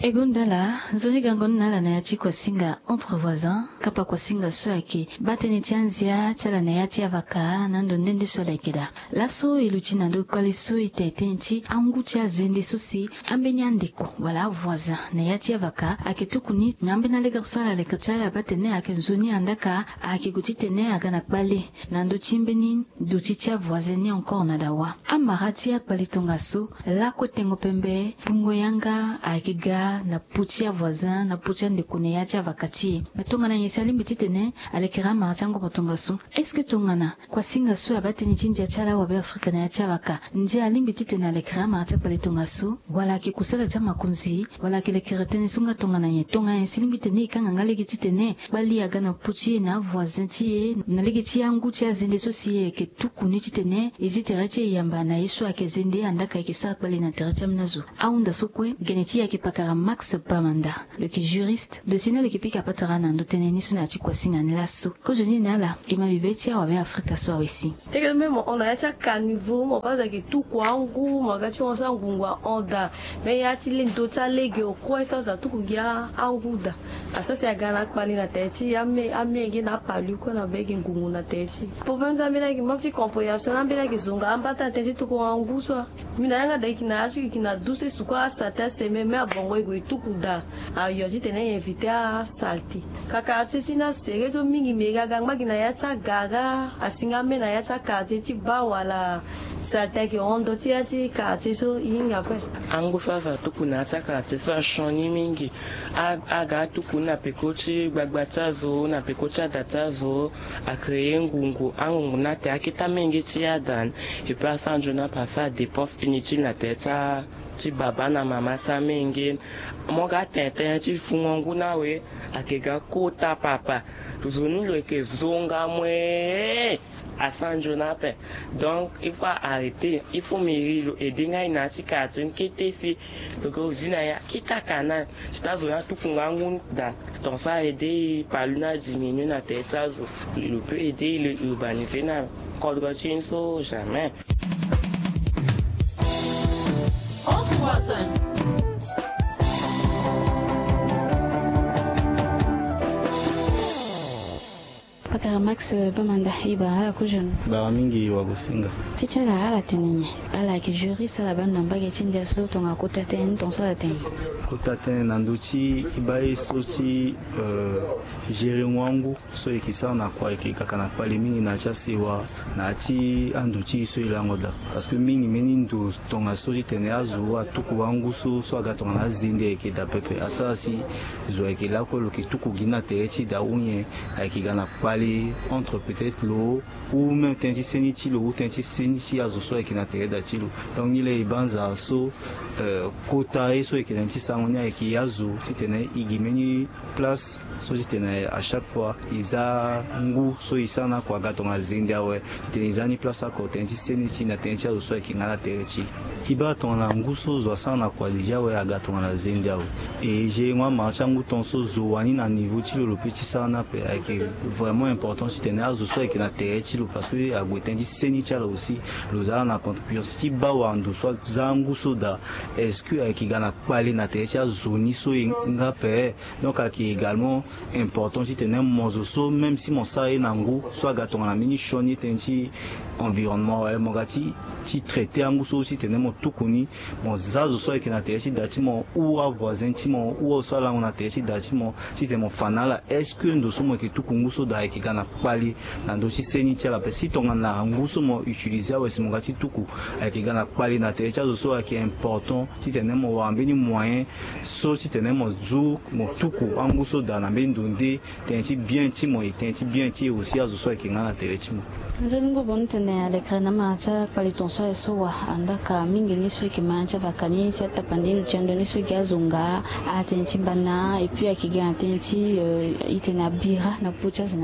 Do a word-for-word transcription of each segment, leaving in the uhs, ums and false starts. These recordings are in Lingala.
Egundala, zoni gangon la nayati kwa singa entre voisins, kapa kwa singa soaki, bateni tianzia, tala nayati avaka, nando nende solekeda. Laso iluchina do kwaliso itaitenchi, angucha zende sosi, ambenyandiko, wala voisin, nayati avaka, aketukuni, ngambena le garçon la lekachala batene akenzoni andaka, akigutitene aganakbali, nando chimbeni, dutitia voisini encore nadawa. Amarati akbalitongaso, la kotengo pembe, pungo yanga, akiga, na putia voisin na putia ndekune yacha vakati matonga na yesali mbititene alekera marachango potongasu est-ce que tongana kwa singa su abate ni chinja chala wa Afrika na yacha vaka nje alimbititene alekera maracha pale tongasu wala kikusala cha makunzi wala kilekera tene sunga tongana yetonga yesilimbitene ikanga ngale gititene bali agana putia na voisin tie na legiti yangu cha zende sosie ke tukuni titene eziterache yamba na yesu akezende andaka ikisa pale na teracha mnazo au ndasokwe geneti yakipaka Max Pamanda, le qui juriste, le Sénat le qui pique à Patarana, nous tenons sur la chikwasing en lasso. Quand je dis nala, et ma bibetia ou Afrique soit ici. T'es même on a déjà caniveau, mon pas avec tout quoi en goût, ma gâteau en sang gungwa onda. Mais y a-t-il une d'autres légumes au quoi ça ça tout kia en gouda. À ça c'est à gana pali na tête, y a mais à mais y n'a pas lu qu'on a bec un goût na tête. Pour même ça mais là qui manque de composition, on a bien qui zonga, on pas ta tête tout quoi en goût ça. Mais là y a des qui n'a acheté qui n'a douce sous quoi ça tête c'est même à bon ouais tukuda ayoji tene invité à salti kaka tsina serezo mingi mega gangma kina yatsa gaga asinga mena yatsa kaje ti ba wala salta ki ondo ti ati kaje so inga pe angu sasa tukuna tsaka tsa shoni mingi aga tukuna pekochi gbagbatazo na pekocha datazo a créer ngungu angu na te akita mingi ti adan et pas sans jona passa dépenses inutiles na tête ti baba na mama ta mingi moga tete ti fungongu nawe akega kota papa tuzonu le ke zonga mwe asanjo na pe donc il faut arrêter il faut mérilo et dinga ina ti katin kete fi donc zina ya kita kana tazo ya tukungangu da donc ça aider paluna diminuer na tete zo le peut aider le urbaniser na kodro chinso jamais. Pakara Max Pamanda iba hala kujon ba mingi wa kusinga chichela hala teninye ala ki juriste la banda mbage chinja so tonga kota ten ton so ten kota ten nanduchi ibai soti euh gérer wangu so ikisa na kwa ikika na pale mingi na chasiwa na ti anduchi so ilangoda parce que mingi meni ndo tonga so jitene azuwa tuku wangu so so agatonga na zinde ikida pepe asasi zo ikila ko lo kituku gina techi da unye aikigana pale entre peut-être l'eau ou même tenti seniti l'eau tenti seniti azoso ekinatele da tilo donc il est banza so euh kota eso ekinanti sangonia ekiyazo titene igimeni place so titene à chaque fois iza ngu so isana kwa gatonga zindia we titene izani place ako tenti seniti na tenti azoso ekingana techi iba tonga ngu so zo sana kwa déjà we agatonga na zindia we et j'ai moi marchangu tonso zo wani na niveau tilo le petit sana pe avec vraiment important si tenir azo so ekina techi parce que agwetendi seni chala aussi lozala na contribution si ba wando so zangu soda est-ce que akigana pali na techi azoni so ngape donc aki également important si tenir mozo so même si mon sa e nangu so agatonga na mini shoni tenchi environnement ouais mogati ti traiter angu so aussi tenir mo tukuni mon zazo so ekina techi dati mo ou a voisin ti mo ou so la on a techi dati mo si te mo fanala est-ce que ndo so mo ke tukungu so da ekigana pali na ndosi seni tela pe si tonga na nguso mo utiliser wa simongati tuku ekigana pali na techa zo so qui est important si tenemo wa mbeni moyen so si tenemo zu mo tuku anguso da na mbendonde tenti bien ti mo tenti bien ti aussi azo so ekingana techi mo nzengo bontene alekrana macha pali tonso so wa andaka mingi ni so ki mancha bakani si atapandini chando ni so gazunga atenti bana et puis akigana tenti itena bira na pucha zina java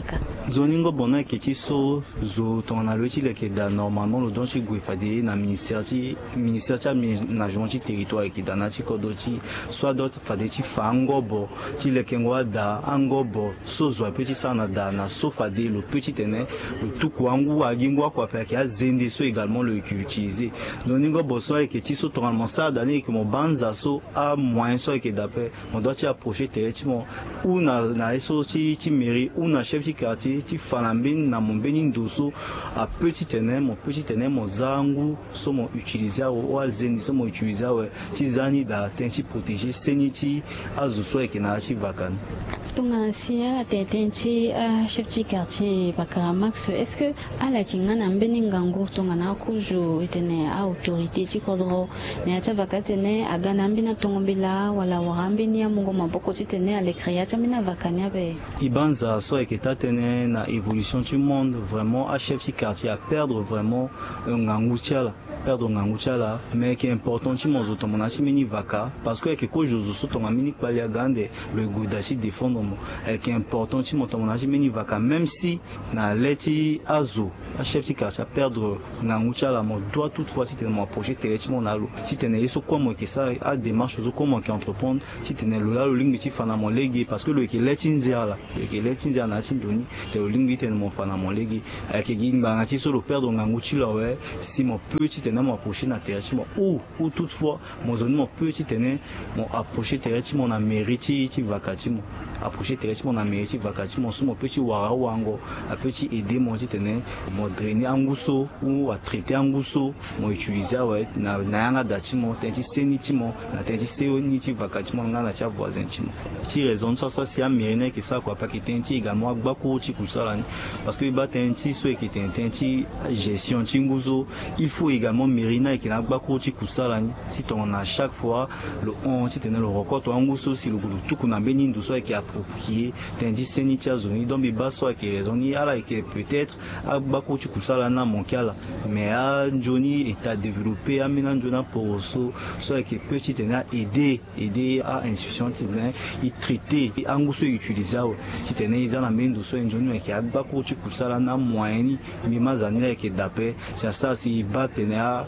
vaka zoningo bona ke ti so zo tongana lo ti leke da normalement lo don ti gue fade na ministère ti ministère ti aménagement ti territoire ke da na ti kodo ti soit do fade ti fa angobo ti leke ngo ada angobo so zo ape ti sa na da na so fade lo peut ti tene lo tuku angu agi ngu akua pe ke azende so également lo ki utiliser zoningo bo so ke ti so tongana sa da ne ke mo banza so a moyen so ke da pe mo do ti approcher tere ti mo ou na na eso ti ti mairie ou na chef ti quartier ti fana mbeni na mo mbeni ndoso a petit tene mo petit tene mo zangu so mo utiliser o azeni so mo utiliser we ti zani da ten ti protéger seni ti azu so e na ti vakan tonga sia teten ti a chef ti quartier Bakara Max est-ce que ala kinga na mbeni ngangu tonga na kujo itene a autorité ti kodro ne ata vakatene agana mbina tongombela wala warambeni ya mungo maboko ti tene ale créa ta mina vakania be ibanza so e ta tene na évolution du monde vraiment à chef de quartier à perdre vraiment un ngangutiala perdre ngangutiala mais qui est important ti mozo to mona ti mini vaka parce que que ko jozo so to mini palia gande le godachi défendre mo et qui est important ti moto mona ti mini vaka même si na leti azo à chef de quartier à perdre ngangutiala mo doit toutefois ti tene mo approcher tere ti mona lo ti tene yeso comme que ça a démarche zo comme qui entreprendre ti tene lo la lo lingi ti fana mo legi parce que le que leti nzela le que leti nzela na ti doni te lo lingi tene mo fana mo legi avec nganga ti so lo perdre nganguti la ouais si mon petit tene mo approcher na tere ti mo ou ou toutefois mo zoni mo petit tene mo approcher tere ti mo na mairie ti ti vakati mo approcher tere ti mo na mairie ti vakati mo so mo petit wara wango a petit aider mo ti tene mo drainer anguso ou a traiter anguso mo utiliser ouais na na yanga dati mo ten ti seni ti mo na ten ti seni ti vakati mo nga na ti voisin ti mo ti raison ça ça c'est a mairie que ça quoi pas que ten ti également gbako ti kusala parce que ba ten ti so qui ten ten ti gestion ti nguzo il faut également mérina et qui na gbako ti kusala si ton à chaque fois le on ti tene le record to nguzo si le gulu tout na beni ndo so qui approprié ten ti seni ti azoni donc bi ba so qui raison ni ala que peut-être a gbako ti kusala na monkiala mais a joni état développé a mena jona pour so so qui petit tene aider aider à institution ti tene il traiter nguzo utiliser ti tene ils na mendo so joni qui a gbako ti kusala na moyeni mi mazanila ke dape c'est ça si batene a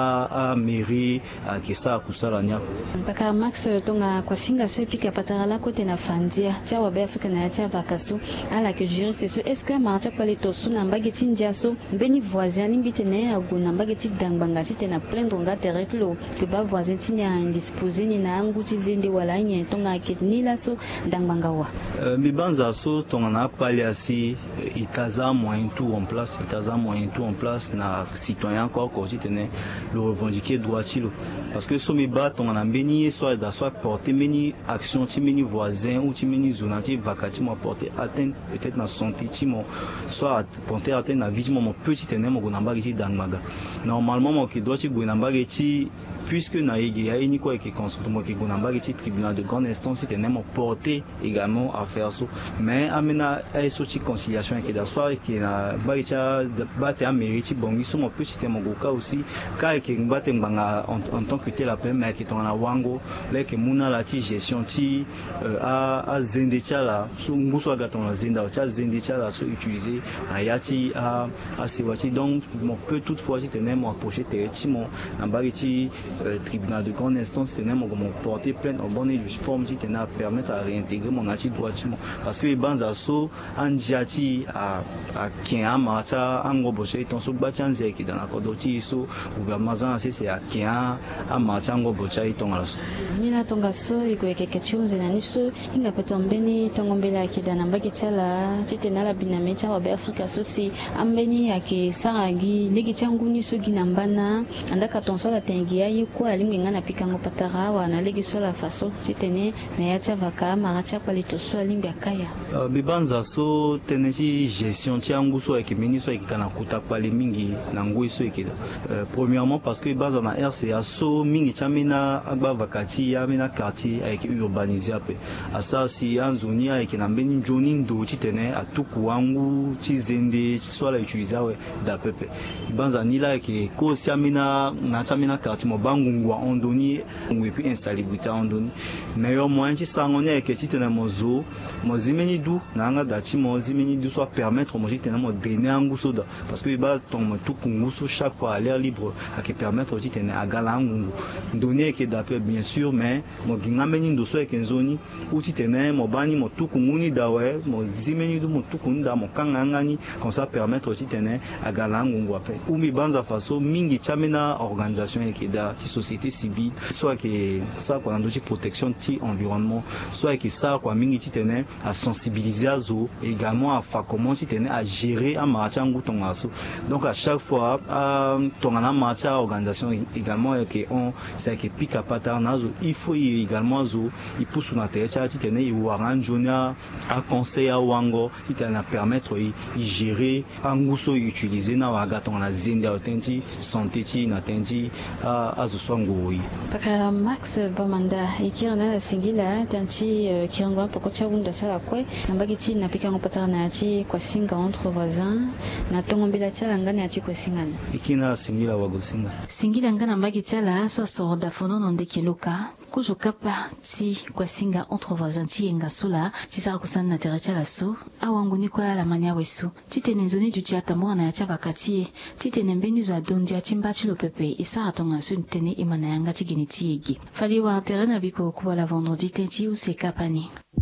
a mairie ke sa kusala nya Bakara Max tonga kwa singa so pika patara kote na fandia tia wa be Afrika na tia vakaso ala que gérer c'est ce est-ce que marcha kwa leto so na mbageti ndia so beni voisin limbitene aguna mbageti dangbanga ti tena plaindre nga tereklo que ba voisin ti nya indisposé ni na nguti zende wala nya tonga ke ni la so dangbanga wa mi banza so tonga na paliasi itaza moyen tout en place itaza moyen tout en place na citoyen encore ko ti tene le revendiquer droit ti lo parce que so mi ba tonga na mbeni soit da soit porter meni action ti meni voisin ou ti meni zona ti vakati mo porter atteinte peut-être na santé ti mo soit porter atteinte na vie ti mo mo petit tene mo na mbagi ti dangmaga normalement mo ki doit ti go na mbagi ti puisque na yegi ya ni ko ki consulte mo ki go na mbagi ti tribunal de grande instance tene mo porter également à faire ça mais amena ay so ti conciliation ki da soit ki na mbagi ti ba te a mairie ti bongi so mo petit tene mo go ka aussi ka ki mbate mbanga en, en tant que tel appel mais qui ton na wango là que muna la ti gestion ti a a zende ti la so nguso aga ton zenda ti zende ti la so utiliser na ya ti a a sewati donc mon peut toutefois ti tene mo approcher tere ti mo na mbagi ti tribunal de grande instance tene mo mo porter plainte en bonne et due forme ti tene à permettre à réintégrer mon ati droit ti mo parce que banza so andia ti a a kin ama ta ango bo se ton so gba ti anze ki dans la kodo ti so gouvernement za c'est c'est a kin ama ta ango bo cha itonga la so nina tonga so iko ekeke chumzi na niso inga petombeni tongombela ki dana mbagi tala ti tene la biname ti wa be Afrika so si ambeni ake saragi legi changu ni so gina mbana andaka ton so la tengi ayi ko alingi ngana pikango patara wa na legi so la faso ti tene na ya ti vaka mara ti kwa lito so alingi akaya bibanza so tene ti gestion ti angu so eke meni so eke kana kuta pali mingi na ngoi so eke premièrement parce que banza na R C A so mingi ti amena agba vakati amena quartier avec urbanisé ape asa si anzoni avec na mbeni njoni ndo ti tene atuku angu ti zende so la utiliser ouais da pepe banza ni la ke ko si amena na ti amena quartier mo bangungwa ondoni ngwe puis insalubrité ondoni meilleur moyen ti sango ni avec ti tene mo zo mo zimeni du na nga da ati mo zimeni du soit permettre mo jitena mo donner anguso da parce que ba ton tout kunguso chaque fois à l'air libre à que permettre jitena agala angungu donner que d'après bien sûr mais mo gingameni ndo so ekenzoni uti tena mo bani mo tout kunguni dawe mo zimeni du mo tout kunda mo kangangani comme ça permettre jitena agala angungu après ou mi banza façon mingi chamena organisation ekeda ti société civile soit que ça quoi ndo protection ti environnement soit que ça quoi mingi ti tena à sensibiliser azo également à faire comment ti tena à gérer à marcha nguton aso donc à chaque fois à tongana marcha organisation également que on c'est que pika pata nazo il faut également zo il pousse na techa ti tena i waran jonia à conseil à wango ti tena permettre i gérer anguso utiliser na waga tongana zinda otenti santé ti na tenti à azo swangoi paka Max Bamanda ikirana na singila tanti uh, kirangwa poko cha wunda chala kwe nambaki ti napika ngopata na ti kwa singa entre voisins na tongo mbila chala ngani ati kwa singana ikina singila wagosinga singila ngana mbaki chala so so da fono no ndekeluka kujo kapa ti kwa singa entre voisins ti enga sola ti sa kusana na tere chala so awangu ni kwa la manya wesu ti tenenzoni du ti atambo na ya cha bakati ti tenembeni zo adondi ati mbachi lo pepe isa atonga su tene imana yanga ti geni ti egi fali wa terrain biko kuwa la vendredi tenti ou se kapani.